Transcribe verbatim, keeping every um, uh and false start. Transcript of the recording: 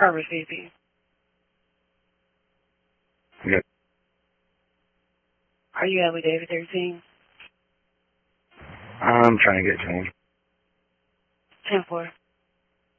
Carver C P. Yeah. Are you at with David thirteen? I'm trying to get to him. ten four.